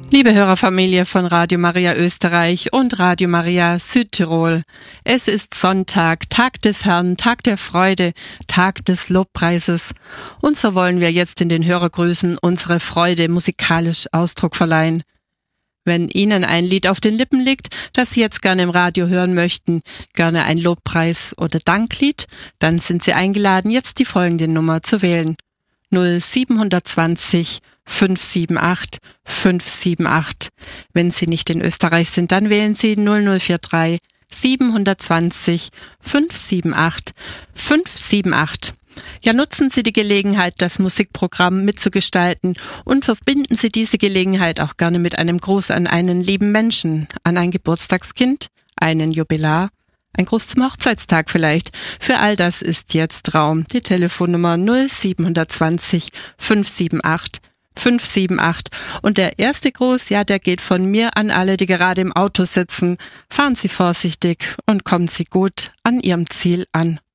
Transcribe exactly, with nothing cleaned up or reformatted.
Liebe Hörerfamilie von Radio Maria Österreich und Radio Maria Südtirol, es ist Sonntag, Tag des Herrn, Tag der Freude, Tag des Lobpreises. Und so wollen wir jetzt in den Hörergrüßen unsere Freude musikalisch Ausdruck verleihen. Wenn Ihnen ein Lied auf den Lippen liegt, das Sie jetzt gerne im Radio hören möchten, gerne ein Lobpreis- oder Danklied, dann sind Sie eingeladen, jetzt die folgende Nummer zu wählen. null sieben zwei null fünf sieben acht fünf sieben acht. Wenn Sie nicht in Österreich sind, dann wählen Sie null null vier drei sieben zwei null fünf sieben acht fünf sieben acht. Ja, nutzen Sie die Gelegenheit, das Musikprogramm mitzugestalten und verbinden Sie diese Gelegenheit auch gerne mit einem Gruß an einen lieben Menschen, an ein Geburtstagskind, einen Jubilar, ein Gruß zum Hochzeitstag vielleicht. Für all das ist jetzt Raum. Die Telefonnummer null sieben zwei null fünf sieben acht fünf sieben acht. Und der erste Gruß, ja, der geht von mir an alle, die gerade im Auto sitzen. Fahren Sie vorsichtig und kommen Sie gut an Ihrem Ziel an.